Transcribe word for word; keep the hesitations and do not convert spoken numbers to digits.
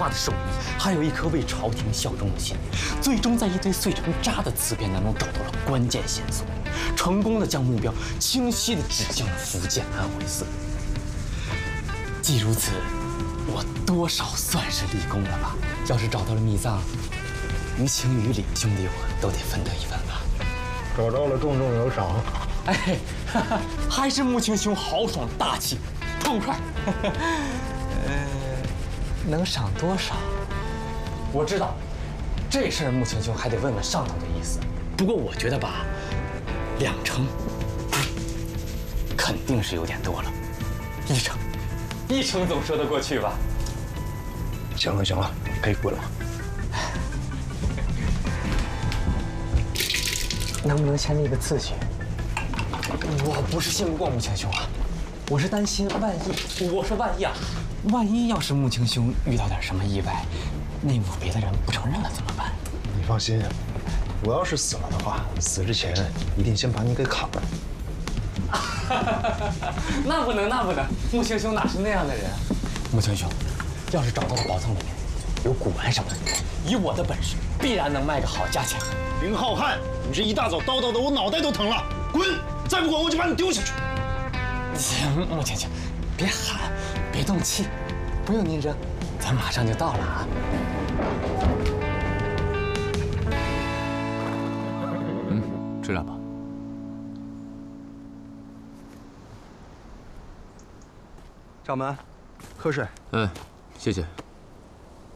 化的手艺，还有一颗为朝廷效忠的心，最终在一堆碎成渣的词篇当中找到了关键线索，成功的将目标清晰地指向了福建安徽寺。既如此，我多少算是立功了吧？要是找到了秘藏，于情于理，兄弟我都得分得一份吧。 找到了，重重有赏。 哎，哈哈，还是穆青兄豪爽大气，痛快。呃，能赏多少？我知道，这事儿穆青兄还得问问上头的意思。不过我觉得吧，两成肯定是有点多了，一成，一成总说得过去吧？ 行了行了，可以滚了。 能不能先立个次序？我不是信不过穆青兄啊，我是担心万一，我说万一啊，万一要是穆青兄遇到点什么意外，内部别的人不承认了怎么办？ 你放心，我要是死了的话，死之前一定先把你给砍了。 那不能，那不能，穆青兄哪是那样的人？穆青兄，要是找到了宝藏里面有古玩什么的，以我的本事，必然能卖个好价钱。 林浩瀚，你这一大早叨叨的，我脑袋都疼了。滚！再不滚我就把你丢下去。 行，穆青兄，别喊，别动气，不用您扔，咱马上就到了啊。 嗯，吃点吧。 掌门，喝水。 嗯，谢谢。